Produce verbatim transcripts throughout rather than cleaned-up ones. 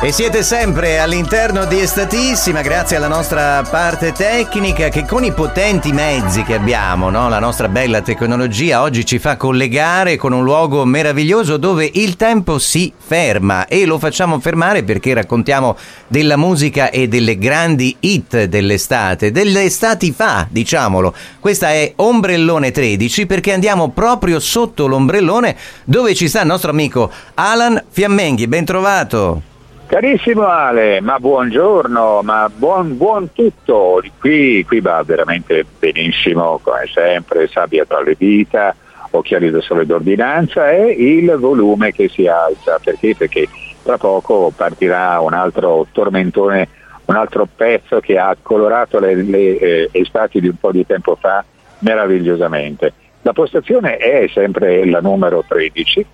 E siete sempre all'interno di Estatissima, grazie alla nostra parte tecnica che con i potenti mezzi che abbiamo, no? La nostra bella tecnologia oggi ci fa collegare con un luogo meraviglioso dove il tempo si ferma, e lo facciamo fermare perché raccontiamo della musica e delle grandi hit dell'estate, delle estati fa, diciamolo. Questa è Ombrellone tredici, perché andiamo proprio sotto l'ombrellone dove ci sta il nostro amico Alan Fiammenghi. Ben trovato. Carissimo Ale, ma buongiorno, ma buon, buon tutto, qui, qui va veramente benissimo, come sempre, sabbia tra le dita, occhiali da sole d'ordinanza e il volume che si alza, perché? Perché tra poco partirà un altro tormentone, un altro pezzo che ha colorato le, le eh, estati di un po' di tempo fa meravigliosamente. La postazione è sempre la numero tredici,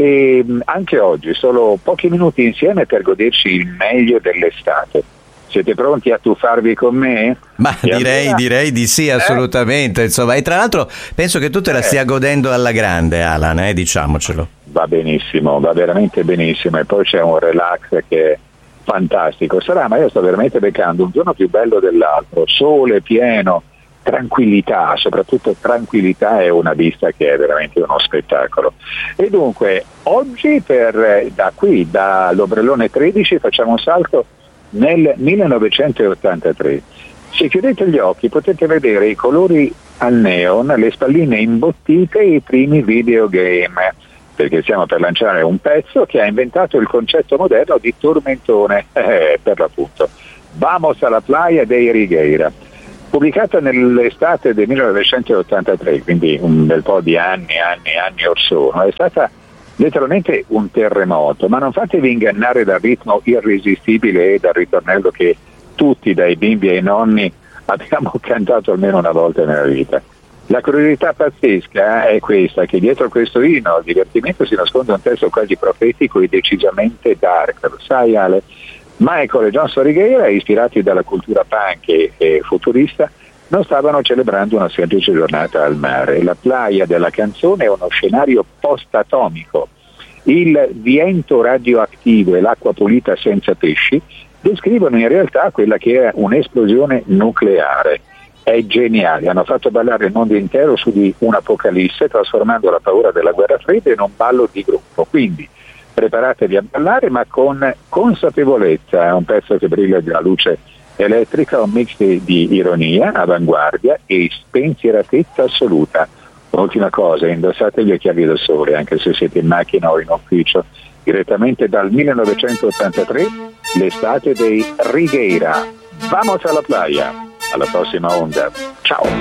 e anche oggi solo pochi minuti insieme per goderci il meglio dell'estate. Siete pronti a tuffarvi con me? Ma e direi, allora... direi di sì, assolutamente. Eh? Insomma, e tra l'altro penso che tu te la eh. stia godendo alla grande, Alan, eh? Diciamocelo. Va benissimo, va veramente benissimo, e poi c'è un relax che è fantastico. Sarà, ma io sto veramente beccando un giorno più bello dell'altro, sole pieno, tranquillità, soprattutto tranquillità, e una vista che è veramente uno spettacolo. E dunque oggi per da qui, dall'ombrellone tredici, facciamo un salto nel millenovecentottantatré. Se chiudete gli occhi potete vedere i colori al neon, le spalline imbottite e i primi videogame, perché stiamo per lanciare un pezzo che ha inventato il concetto moderno di tormentone, eh, per l'appunto. Vamos a la playa dei Rigueira. Pubblicata nell'estate del millenovecentottantatré, quindi un bel po' di anni, anni, anni or sono, è stata letteralmente un terremoto, ma non fatevi ingannare dal ritmo irresistibile e dal ritornello che tutti, dai bimbi ai nonni, abbiamo cantato almeno una volta nella vita. La curiosità pazzesca è questa, che dietro questo inno al divertimento si nasconde un testo quasi profetico e decisamente dark. Lo sai, Ale? Michael e Johnson Rigueira, ispirati dalla cultura punk e, e futurista, non stavano celebrando una semplice giornata al mare. La playa della canzone è uno scenario post-atomico. Il vento radioattivo e l'acqua pulita senza pesci descrivono in realtà quella che è un'esplosione nucleare. È geniale, hanno fatto ballare il mondo intero su di un'apocalisse, trasformando la paura della guerra fredda in un ballo di gruppo. Quindi preparatevi a ballare, ma con consapevolezza. È un pezzo che brilla di una luce elettrica, un mix di, di ironia, avanguardia e spensieratezza assoluta. Ultima cosa, indossate gli occhiali da sole anche se siete in macchina o in ufficio. Direttamente dal millenovecentottantatré, l'estate dei Rigueira. Vamos alla playa, alla prossima onda, ciao!